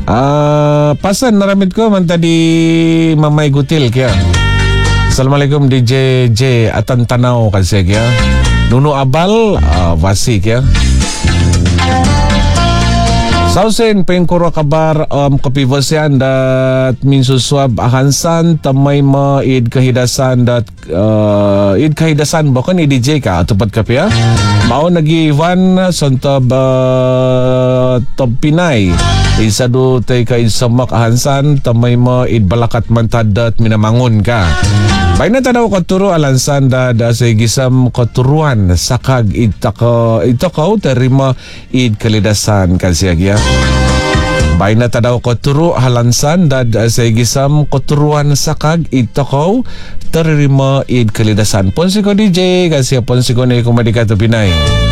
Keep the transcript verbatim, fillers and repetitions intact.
Uh, pasan naramit ko man tadi Mamay Gutil kaya. Assalamualaikum D J J Atan Tanaw kasi kaya. Nuno Abal uh, Vasi kaya. Sausen pengkuro kabar um, kapivasian dat minsuswab ahansan tamay ma id kahidasan dat uh, id kahidasan bakon i D J ka tupat kape ya mao nagi Ivan sontob uh, top Pinay isa do tay ka isamak ahansan tamay ma id balakat mantadat minamangon ka. Baik na tanaw katuro alansan da da sa gisam katuruan sakag itaka itakaw terima id kalidasan kasyagya. Baik na tanaw katuro halansan da da sa gisam katuruan sakag itakaw terima id kalidasan. Ponsi ko D J kasya ponsi ko ni kumadikato Pinay.